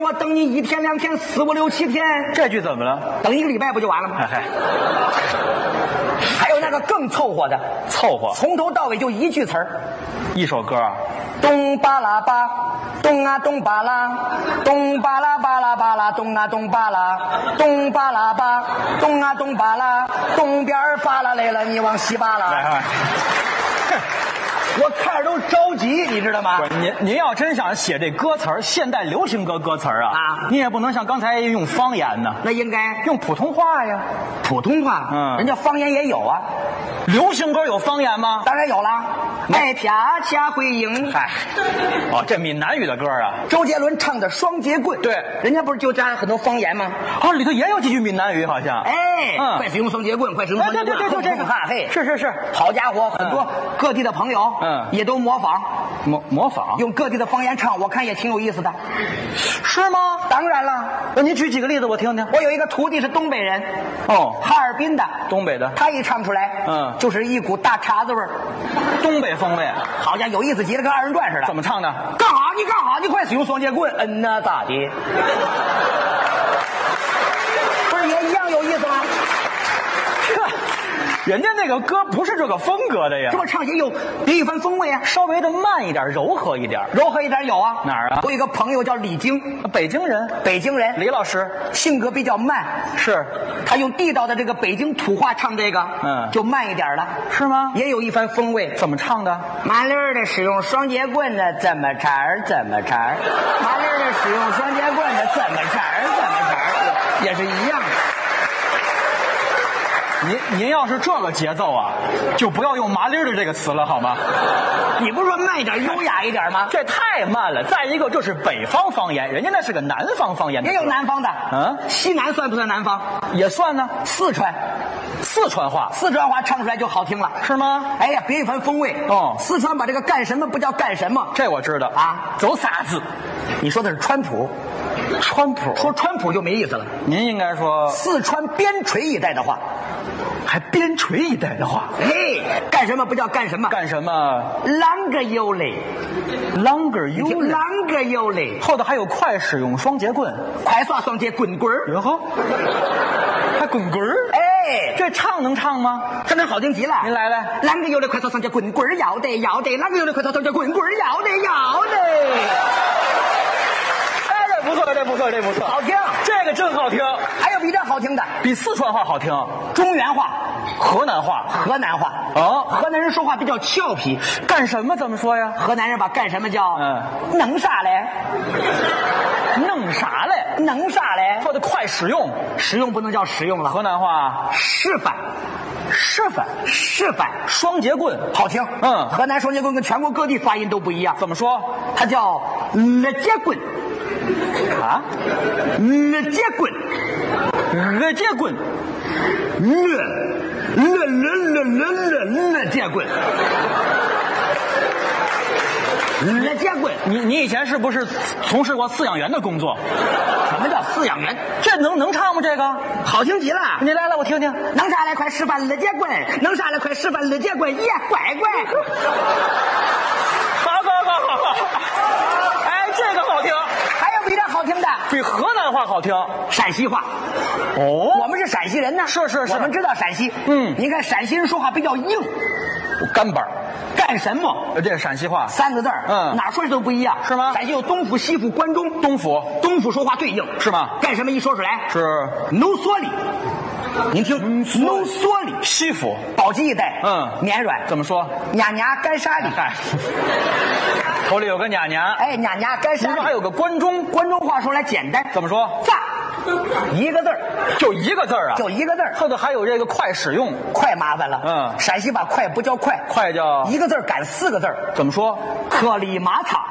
我等你1天2天4、5、6、7天， 这句怎么了？ 等1个礼拜不就完了吗？还有那个更凑合的， 凑合， 从头到尾就一句词儿， 一首歌啊。 咚巴拉巴，咚啊咚巴拉，咚巴拉巴拉巴拉，咚啊咚巴拉，咚巴拉巴，咚啊咚巴拉，东边巴拉来了，你往西巴拉。 来， 我看着都着急，你知道吗？ 您要真想写这歌词儿，现代流行歌词儿啊，你也不能像刚才用方言呢， 那应该用普通话呀。 普通话，人家方言也有啊。 流行歌有方言吗？ 当然有啦。爱啪恰回应， 嗨，哦，这闽南语的歌啊。 周杰伦唱的《双截棍》， 对， 人家不是就加很多方言吗？ 哦，里头也有几句闽南语，好像。 哎，快使用双截棍，快使用双截棍， 对，这个哈嘿， 是， 好家伙，很多各地的朋友，也都模仿，用各地的方言唱，我看也挺有意思的， 是吗？ 当然了， 那你举几个例子我听听。 我有一个徒弟是东北人，哈尔滨的， 东北的， 他一唱出来，就是一股大碴子味儿， 东北风味， 好像有意思极了，跟二人转似的。 怎么唱的？ 干哈？你快使用双截棍，呐，咋的？不是也一样有意思吗？ 人家那个歌不是这个风格的呀， 这不唱起有别一番风味啊， 稍微的慢一点，柔和一点有啊。 哪儿啊？ 我有一个朋友叫李菁， 北京人，李老师， 性格比较慢， 是他用地道的这个北京土话唱这个，就慢一点了， 是吗？ 也有一番风味。 怎么唱的？ 麻溜的使用双截棍的怎么茬儿，麻溜的使用双截棍的怎么茬儿，也是一样的。 您要是这个节奏啊，就不要用麻溜的这个词了，好吗？ 你不是说慢一点、优雅一点吗？ 这太慢了。再一个，这是北方方言，人家那是个南方方言。 也有南方的，西南算不算南方？ 也算呢。 四川话唱出来就好听了， 是吗？ 哎呀，别一番风味。四川把这个干什么不叫干什么， 这我知道啊， 走仨字。 你说的是川普。说川普就没意思了。 您应该说四川边陲一带的话， 还边陲一带的话， 嘿，干什么不叫干什么？ 干什么？ 啷个有嘞， 后头还有快使用双截棍， 快耍双截棍棍儿， 然后还棍棍儿， 哎， 这能唱吗？ 真的好听极了。 您来， 啷个有嘞，快耍双截棍棍儿，要得，啷个有嘞，快耍双截棍棍儿，要得。 这不错， 好听， 这个真好听。 还有比这好听的， 比四川话好听。 中原话、 河南话河南人说话比较俏皮。 干什么怎么说呀？ 河南人把干什么叫弄啥嘞？ 后头快使用不能叫使用了。 河南话示范， 双截棍好听。河南双截棍跟全国各地发音都不一样。 怎么说？ 它叫了截棍啊， 了截棍， 了截棍。你以前是不是从事过饲养员的工作？ 什么叫饲养员？ 这能唱吗？这个好听极了。 你来我听听。 能啥来快示范了截棍，能啥来快示范了截棍，耶，乖。 好。哎，这个好听。 还有比这好听的？ 比河南话好听。 陕西话。我们是陕西人呢。 是。 我们知道陕西。你看陕西人说话比较硬， 干板。 干什么？ 这是陕西话 3个字哪说都不一样， 是吗？ 陕西有东府、西府、关中。东府说话最硬， 是吗？ 干什么一说出来是努缩里。您听，努缩里。 西府宝鸡一带，绵软。 怎么说？ 娘干啥里？ 头里有个娘。 哎，娘干啥里？ 你说还有个关中话说来简单， 怎么说？ 炸，一个字儿， 就一个字儿啊， 就一个字儿。 后头还有这个快使用， 快麻烦了。陕西把快不叫快， 快叫一个字儿赶4个字儿。 怎么说？ 颗粒麻擦，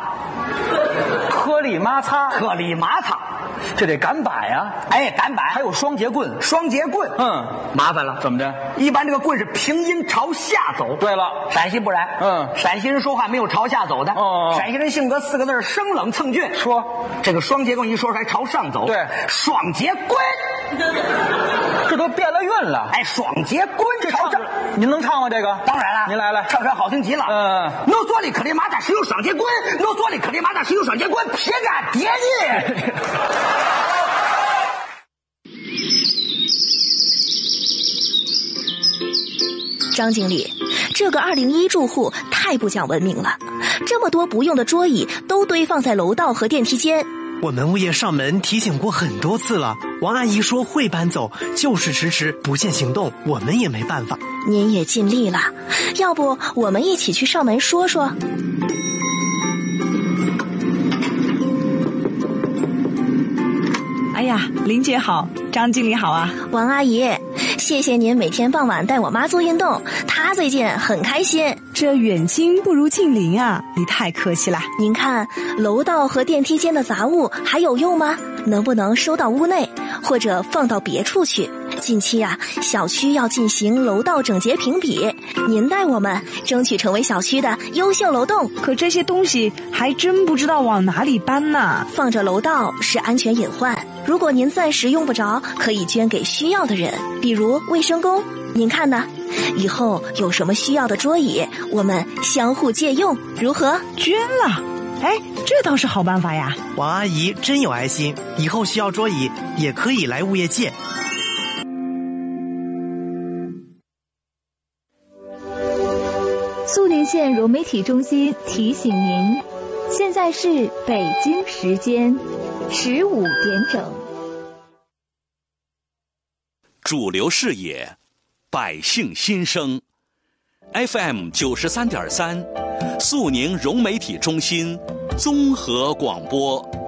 这得赶板呀。 哎，赶板。 还有双截棍， 麻烦了。 怎么的？ 一般这个棍是平音朝下走。 对了， 陕西不然。陕西人说话没有朝下走的。陕西人性格4个字，生冷蹭倔。 说这个双截棍一说出来朝上走。 对， 双截棍。 这都变了韵了。 哎，双节棍， 这唱您能唱吗？这个当然了， 您来了， 唱好听极了。侬做的克里马达是有双节棍，侬做的克里马达是有双节棍，撇干爹你。 张经理，这个201住户太不讲文明了，这么多不用的桌椅都堆放在楼道和电梯间。 我们物业上门提醒过很多次了，王阿姨说会搬走，就是迟迟不见行动，我们也没办法。 您也尽力了，要不我们一起去上门说说？ 哎呀，林姐好，张经理好啊。 王阿姨，谢谢您每天傍晚带我妈做运动，她最近很开心。 这远亲不如近邻啊，你太客气了。 您看楼道和电梯间的杂物还有用吗？能不能收到屋内，或者放到别处去？近期啊，小区要进行楼道整洁评比，您带我们争取成为小区的优秀楼栋。 可这些东西还真不知道往哪里搬呢。 放着楼道是安全隐患，如果您暂时用不着，可以捐给需要的人，比如卫生工。您看呢？以后有什么需要的桌椅，我们相互借用，如何？ 捐了？哎，这倒是好办法呀。 王阿姨真有爱心，以后需要桌椅也可以来物业借。 苏宁县融媒体中心提醒您，现在是北京时间15点整。 主流视野，百姓心声 ，FM 93.3，苏宁融媒体中心综合广播。